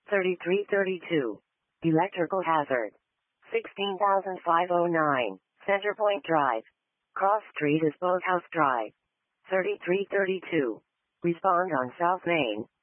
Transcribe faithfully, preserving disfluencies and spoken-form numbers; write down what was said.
thirty-three thirty-two. Electrical hazard. sixteen thousand five hundred nine. Centerpoint Drive. Cross Street is Boathouse Drive. thirty-three thirty-two. Respond on South Main.